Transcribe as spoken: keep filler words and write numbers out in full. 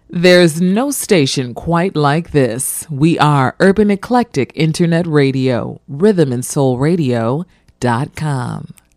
There's no station quite like this. We are Urban Eclectic Internet Radio, rhythm and soul radio dot com.